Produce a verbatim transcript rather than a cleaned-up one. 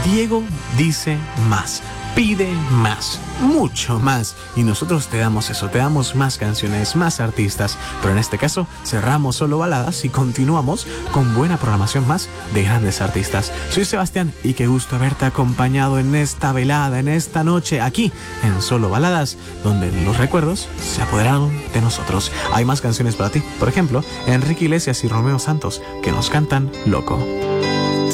Diego dice más, pide más, mucho más. Y nosotros te damos eso, te damos más canciones, más artistas. Pero en este caso cerramos solo baladas y continuamos con buena programación más de grandes artistas. Soy Sebastián y qué gusto haberte acompañado en esta velada, en esta noche, aquí en Solo Baladas, donde los recuerdos se apoderaron de nosotros. Hay más canciones para ti, por ejemplo, Enrique Iglesias y Romeo Santos, que nos cantan Loco.